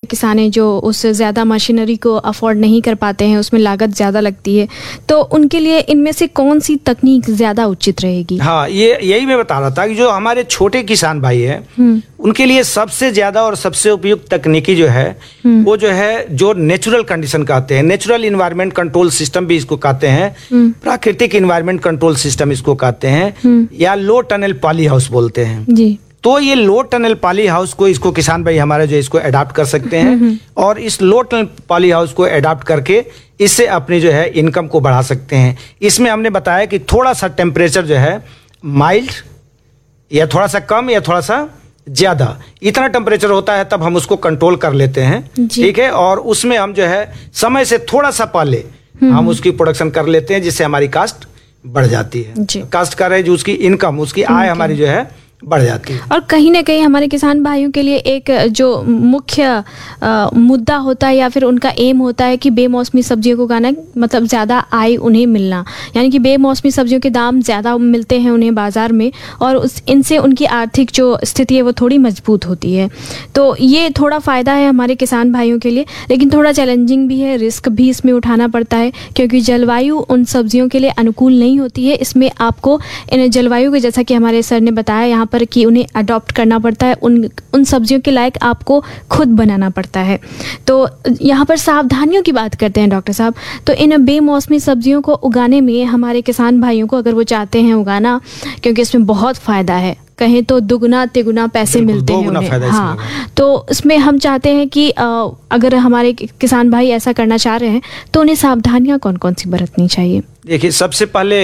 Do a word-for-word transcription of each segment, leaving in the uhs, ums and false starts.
किसान हैं जो उस ज़्यादा मशीनरी को अफोर्ड नहीं कर पाते हैं, उसमें लागत ज़्यादा लगती है, तो उनके लिए इनमें से कौन सी तकनीक ज़्यादा उचित रहेगी? हाँ, ये यही मैं बता रहा था कि जो हमारे छोटे किसान भाई हैं उनके लिए सबसे ज़्यादा और सबसे उपयुक्त तकनीकी जो है वो जो है जो नेचुरल कंडीशन कहते हैं, नेचुरल इन्वायरमेंट कंट्रोल सिस्टम भी इसको कहते हैं, प्राकृतिक इन्वायरमेंट कंट्रोल सिस्टम इसको कहते हैं, या लो टनल पॉली हाउस बोलते हैं जी। तो ये लो टनल पॉली हाउस को इसको किसान भाई हमारे जो इसको अडॉप्ट कर सकते हैं और इस लो टनल पॉली हाउस को अडॉप्ट करके इससे अपनी जो है इनकम को बढ़ा सकते हैं। इसमें हमने बताया कि थोड़ा सा टेम्परेचर जो है माइल्ड या थोड़ा सा कम या थोड़ा सा ज्यादा, इतना टेम्परेचर होता है तब हम उसको कंट्रोल कर लेते हैं, ठीक है। और उसमें हम जो है समय से थोड़ा सा पहले हम उसकी प्रोडक्शन कर लेते हैं, जिससे हमारी कास्ट बढ़ जाती है। कास्ट कर रहे जो उसकी इनकम, उसकी आय हमारी जो है बढ़ जाती है। और कहीं ना कहीं हमारे किसान भाइयों के लिए एक जो मुख्य आ, मुद्दा होता है या फिर उनका एम होता है कि बेमौसमी सब्जियों को उगाना, मतलब ज़्यादा आय उन्हें मिलना, यानी कि बेमौसमी सब्जियों के दाम ज़्यादा मिलते हैं उन्हें बाज़ार में और उस इनसे उनकी आर्थिक जो स्थिति है वो थोड़ी मजबूत होती है। तो ये थोड़ा फ़ायदा है हमारे किसान भाइयों के लिए, लेकिन थोड़ा चैलेंजिंग भी है, रिस्क भी इसमें उठाना पड़ता है क्योंकि जलवायु उन सब्जियों के लिए अनुकूल नहीं होती है। इसमें आपको इन जलवायु के, जैसा कि हमारे सर ने बताया यहाँ पर कि उन्हें अडॉप्ट करना पड़ता है, उन उन सब्जियों के लायक आपको खुद बनाना पड़ता है। तो यहाँ पर सावधानियों की बात करते हैं डॉक्टर साहब, तो इन बेमौसमी सब्जियों को उगाने में हमारे किसान भाइयों को, अगर वो चाहते हैं उगाना, क्योंकि इसमें बहुत फ़ायदा है, कहें तो दुगुना तिगुना पैसे मिलते हैं उन्हें, हाँ, तो इसमें हम चाहते हैं कि अगर हमारे किसान भाई ऐसा करना चाह रहे हैं तो उन्हें सावधानियाँ कौन कौन सी बरतनी चाहिए? देखिए, सबसे पहले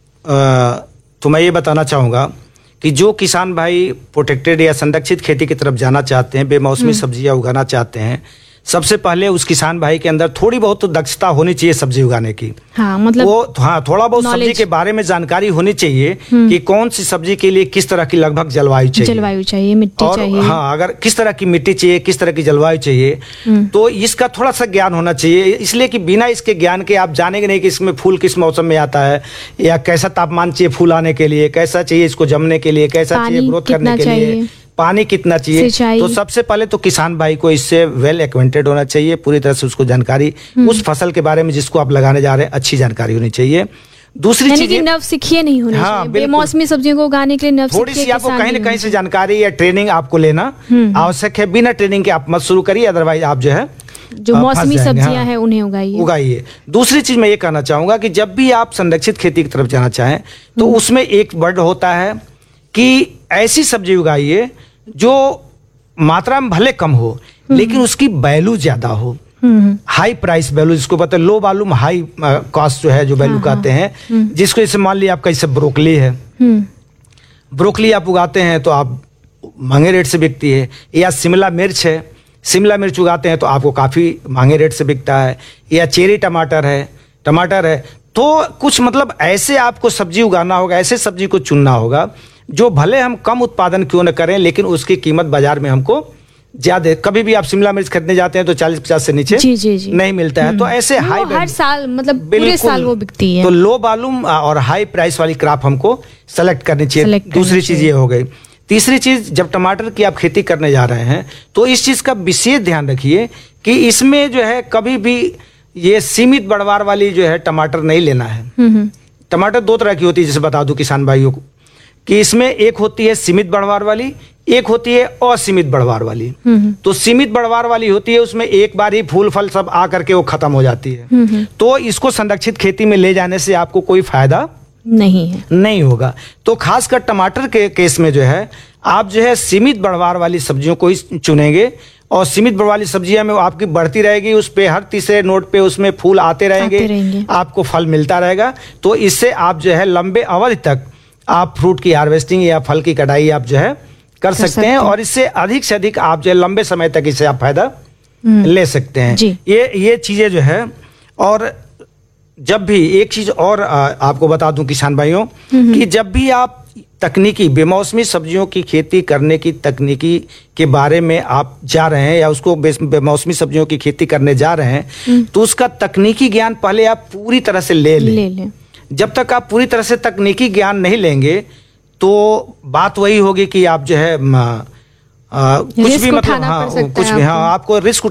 तो मैं ये बताना चाहूँगा कि जो किसान भाई प्रोटेक्टेड या संरक्षित खेती की तरफ जाना चाहते हैं, बेमौसमी सब्जियां उगाना चाहते हैं, सबसे पहले उस किसान भाई के अंदर थोड़ी बहुत तो दक्षता होनी चाहिए सब्जी उगाने की। हाँ, मतलब वो हाँ थोड़ा बहुत सब्जी के बारे में जानकारी होनी चाहिए कि कौन सी सब्जी के लिए किस तरह की लगभग जलवायु चाहिए, जलवायु चाहिए, मिट्टी और चाहिए, हाँ अगर किस तरह की मिट्टी चाहिए, किस तरह की जलवायु चाहिए, तो इसका थोड़ा सा ज्ञान होना चाहिए। इसलिए कि बिना इसके ज्ञान के आप जानेंगे नहीं कि इसमें फूल किस मौसम में आता है, या कैसा तापमान चाहिए फूल आने के लिए, कैसा चाहिए इसको जमने के लिए, कैसा चाहिए ग्रोथ करने के लिए, पानी कितना चाहिए। तो सबसे पहले तो किसान भाई को इससे वेल एक्वेंटेड होना चाहिए, पूरी तरह से उसको जानकारी उस फसल के बारे में जिसको आप लगाने जा रहे हैं अच्छी जानकारी होनी चाहिए। दूसरी चीज, नवसिखिए नहीं होनी चाहिए, बेमौसमी सब्जियों को उगाने के लिए नवसिखिए थोड़ी सी आपको कहीं न कहीं से जानकारी या ट्रेनिंग आपको लेना आवश्यक है। बिना ट्रेनिंग के आप मत शुरू करिए, अदरवाइज आप जो है जो मौसमी सब्जियां हैं उन्हें उगाइए उगाइए दूसरी चीज मैं ये कहना चाहूंगा कि जब भी आप संरक्षित खेती की तरफ जाना चाहें तो उसमें एक वर्ड होता है कि ऐसी सब्जी उगाइए जो मात्रा में भले कम हो लेकिन उसकी वैल्यू ज्यादा हो, हाई प्राइस वैल्यू जिसको पता है, लो वॉल्यूम हाई कॉस्ट जो है, जो वैल्यू कहते हैं, जिसको जैसे मान लिया आपका जैसे ब्रोकली है, ब्रोकली आप उगाते हैं तो आप महंगे रेट से बिकती है, या शिमला मिर्च है, शिमला मिर्च उगाते हैं तो आपको काफी महंगे रेट से बिकता है, या चेरी टमाटर है, टमाटर है। तो कुछ मतलब ऐसे आपको सब्जी उगाना होगा, ऐसे सब्जी को चुनना होगा जो भले हम कम उत्पादन क्यों न करें लेकिन उसकी कीमत बाजार में हमको ज्यादा। कभी भी आप शिमला मिर्च खरीदने जाते हैं तो चालीस पचास से नीचे जी, जी, जी। नहीं मिलता है। तो ऐसे हाई हर साल मतलब पूरे साल वो बिकती है। तो लो वॉल्यूम और हाई प्राइस वाली क्रॉप हमको सेलेक्ट करनी चाहिए। दूसरी चीज ये हो गई। तीसरी चीज, जब टमाटर की आप खेती करने जा रहे हैं तो इस चीज का विशेष ध्यान रखिए कि इसमें जो है कभी भी ये सीमित बढ़वार वाली जो है टमाटर नहीं लेना है। टमाटर दो तरह की होती है, जैसे बता दूं किसान भाइयों को कि इसमें एक होती है सीमित बढ़वार वाली, एक होती है असीमित बढ़वार वाली। तो सीमित बढ़वार वाली होती है उसमें एक बार ही फूल फल सब आ करके वो खत्म हो जाती है। तो इसको संरक्षित खेती में ले जाने से आपको कोई फायदा नहीं है, नहीं होगा। तो खासकर टमाटर के केस में जो है आप जो है सीमित बढ़वार वाली सब्जियों को ही चुनेंगे, और सीमित बढ़वार वाली सब्जियां में आपकी बढ़ती रहेगी, उस पे हर तीसरे नोट पे उसमें फूल आते रहेंगे, आते रहेंगे। आपको फल मिलता रहेगा। तो इससे आप जो है लंबे अवधि तक आप फ्रूट की हार्वेस्टिंग या फल की कटाई आप जो है कर, कर सकते, सकते हैं, और इससे अधिक से अधिक आप जो है लंबे समय तक इससे आप फायदा ले सकते हैं। ये ये चीजें जो है। और जब भी एक चीज और आपको बता दूं किसान भाइयों कि जब भी आप तकनीकी बेमौसमी सब्जियों की खेती करने की तकनीकी के बारे में आप जा रहे हैं या उसको बेमौसमी सब्जियों की खेती करने जा रहे हैं तो उसका तकनीकी ज्ञान पहले आप पूरी तरह से ले लें। ले लें। जब तक आप पूरी तरह से तकनीकी ज्ञान नहीं लेंगे तो बात वही होगी कि आप जो है आ, कुछ भी मतलब हाँ कुछ भी हाँ आपको रिस्क